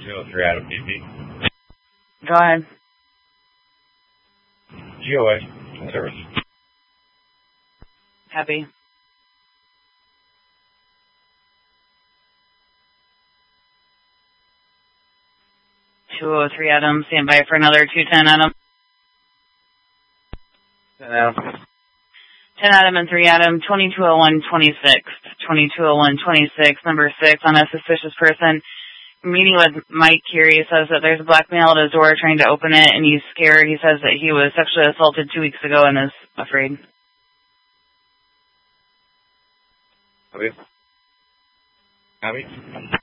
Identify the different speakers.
Speaker 1: 203 Adam PP.
Speaker 2: Go ahead.
Speaker 1: GOA. Service.
Speaker 2: Happy. Adam, stand by for another 210 Adam.
Speaker 1: 10 Adam.
Speaker 2: 10 Adam and 3 Adam, 220126. 220126, number 6, on a suspicious person. Meeting with Mike here, he says that there's a black male at his door trying to open it, and he's scared. He says that he was sexually assaulted 2 weeks ago and is afraid.
Speaker 1: Copy. Copy.